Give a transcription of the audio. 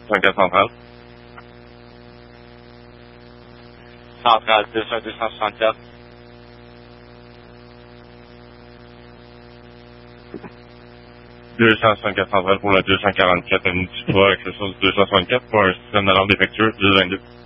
64 centrale. Centrale 264. Centrale pour le 244 à Nitiba, accession du 264 pour un système d'alarme défectueux 222.